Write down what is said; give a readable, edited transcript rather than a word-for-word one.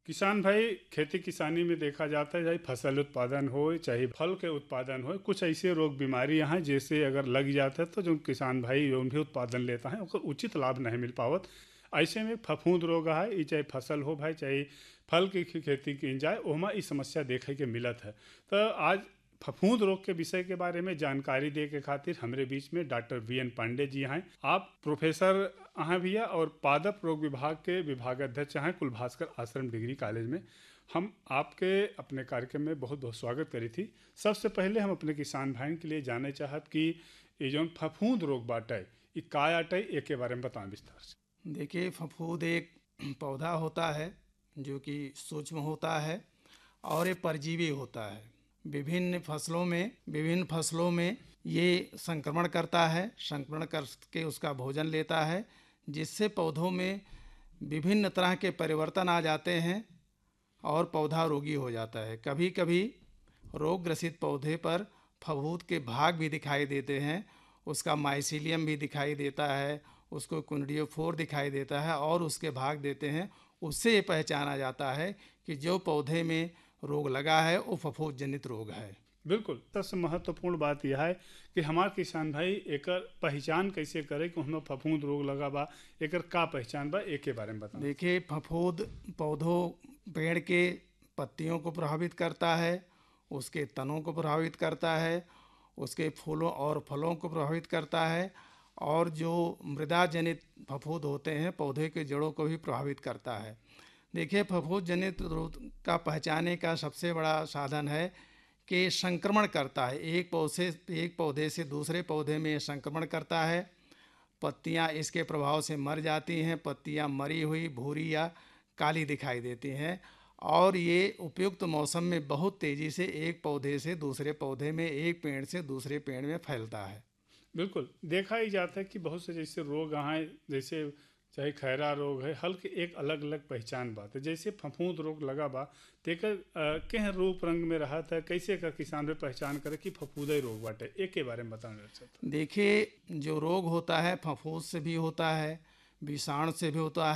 किसान भाई, खेती किसानी में देखा जाता है, चाहे फसल उत्पादन हो चाहे फल के उत्पादन हो, कुछ ऐसे रोग बीमारियां हैं जैसे अगर लग जाता है तो जो किसान भाई जो भी उत्पादन लेता है उसको उचित लाभ नहीं मिल पावत। ऐसे में फफूंद रोग है, ये चाहे फसल हो भाई चाहे फल की खेती की जाए, ओमा ये समस्या देखे के मिलत है। तो आज फफूंद रोग के विषय के बारे में जानकारी दे के खातिर हमारे बीच में doctor V N Pandey ji हैं। आप प्रोफेसर हैं भैया और पादप रोग विभाग के विभागाध्यक्ष हैं कुलभास्कर आश्रम डिग्री कॉलेज में। हम आपके अपने कार्यक्रम में बहुत बहुत स्वागत करी थी। सबसे पहले हम अपने किसान भाई के लिए जानना चाहत कि ये जो फफूंद रोग बाटे ये का आटे, एक के बारे में बताएं विस्तार से। देखिए, फफूंद एक पौधा होता है जो कि सूक्ष्म होता है और ये परजीवी होता है। विभिन्न फसलों में ये संक्रमण करता है, संक्रमण करके उसका भोजन लेता है, जिससे पौधों में विभिन्न तरह के परिवर्तन आ जाते हैं और पौधा रोगी हो जाता है। कभी कभी रोग ग्रसित पौधे पर फफूंद के भाग भी दिखाई देते हैं, उसका माइसीलियम भी दिखाई देता है, उसको कुंडियोफोर दिखाई देता है और उसके भाग देते हैं। उससे ये पहचाना जाता है कि जो पौधे में रोग लगा है वो फफूंद जनित रोग है। बिल्कुल, सबसे महत्वपूर्ण बात यह है कि हमार किसान भाई एकर पहचान कैसे करे कि हमें फफूंद रोग लगा बा, एकर का पहचान बा, एक के बारे में बताएं। देखिए, फफूंद पौधों पेड़ के पत्तियों को प्रभावित करता है, उसके तनों को प्रभावित करता है, उसके फूलों और फलों को प्रभावित करता है और जो मृदा जनित फफूंद होते हैं पौधे के जड़ों को भी प्रभावित करता है। देखिए, फफूंद जनित रोग का पहचाने का सबसे बड़ा साधन है कि संक्रमण करता है। एक पौधे से दूसरे पौधे में संक्रमण करता है। पत्तियां इसके प्रभाव से मर जाती हैं, पत्तियां मरी हुई भूरी या काली दिखाई देती हैं और ये उपयुक्त मौसम में बहुत तेज़ी से एक पौधे से दूसरे पौधे में, एक पेड़ से दूसरे पेड़ में फैलता है। बिल्कुल, देखा ही जाता है कि बहुत से जैसे रोग हैं, जैसे चाहे खैरा रोग है, हल के एक अलग अलग पहचान बात है। जैसे फफूंद रोग लगा बा तेकर केह रूप रंग में रहा था, कैसे का किसान भी पहचान करे कि फफूंद रोग बाटे, एक के बारे में बताना चाहता। देखिए, जो रोग होता है फफूंद से भी होता है, विषाणु से भी होता है।